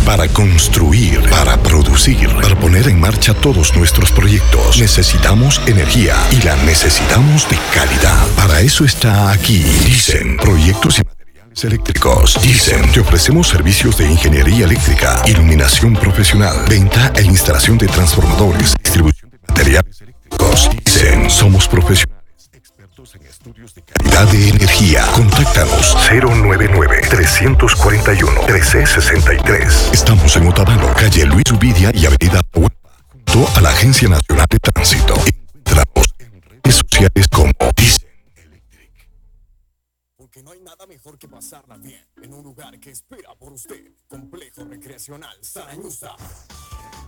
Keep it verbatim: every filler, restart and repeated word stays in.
para construir, para producir, para poner en marcha todos nuestros proyectos. Necesitamos energía y la necesitamos de calidad. Para eso está aquí Dicen Proyectos y Materiales Eléctricos. Dicen, te ofrecemos servicios de ingeniería eléctrica, iluminación profesional, venta e instalación de transformadores, distribución de materiales eléctricos. Dicen, somos profesionales expertos en estudios de calidad de energía. Contáctanos cero nueve nueve, tres cuatro uno, uno tres seis tres. Estamos en Otavalo, calle Luis Ubidia y avenida Huelva, junto a la Agencia Nacional de Tránsito. Encontramos en redes sociales como Dicen Electric. Porque no hay nada mejor que pasarla bien en un lugar que espera por usted. Complejo Recreacional Sarañusa.